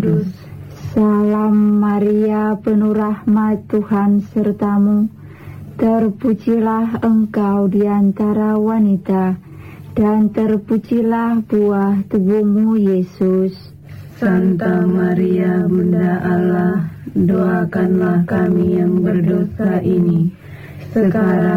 Kudus. Salam Maria, penuh rahmat, Tuhan sertamu. Terpujilah engkau di antara wanita, dan terpujilah buah tubuhmu, Yesus. Santa Maria, Bunda Allah, doakanlah kami yang berdosa ini, sekarang